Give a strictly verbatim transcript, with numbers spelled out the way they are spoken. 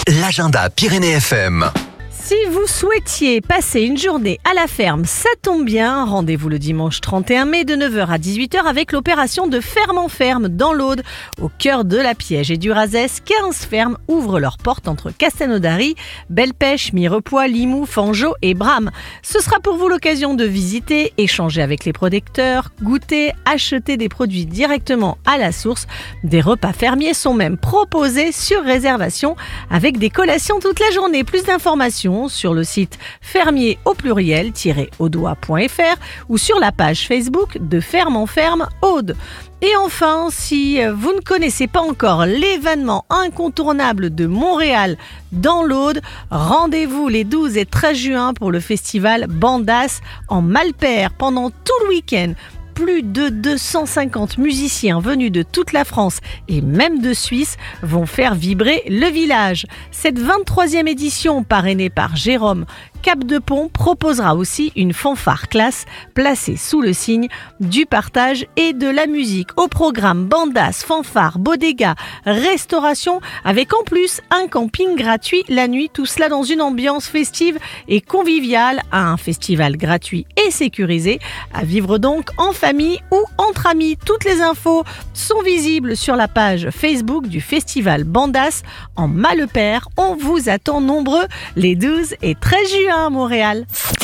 L'agenda Pyrénées F M. Si vous souhaitiez passer une journée à la ferme, ça tombe bien. Rendez-vous le dimanche trente et un mai de neuf heures à dix-huit heures avec l'opération de Ferme en Ferme dans l'Aude. Au cœur de la Piège et du Razès, quinze fermes ouvrent leurs portes entre Castelnaudary, Belle-Pêche, Mirepoix, Limoux, Fangeau et Bram. Ce sera pour vous l'occasion de visiter, échanger avec les producteurs, goûter, acheter des produits directement à la source. Des repas fermiers sont même proposés sur réservation avec des collations toute la journée. Plus d'informations sur le site fermier au pluriel-audois point f r ou sur la page Facebook de Ferme en Ferme Aude. Et enfin, si vous ne connaissez pas encore l'événement incontournable de Montréal dans l'Aude, rendez-vous les douze et treize juin pour le festival Bandas en Malpère pendant tout le week-end. Plus de deux cent cinquante musiciens venus de toute la France et même de Suisse vont faire vibrer le village. Cette vingt-troisième édition, parrainée par Jérôme Cap-de-Pont, proposera aussi une fanfare classe placée sous le signe du partage et de la musique. Au programme bandas, fanfare, bodega, restauration, avec en plus un camping gratuit la nuit. Tout cela dans une ambiance festive et conviviale à un festival gratuit et sécurisé. À vivre donc en famille ou entre amis. Toutes les infos sont visibles sur la page Facebook du festival Bandas en Malepère. On vous attend nombreux les douze et treize juin à Montréal.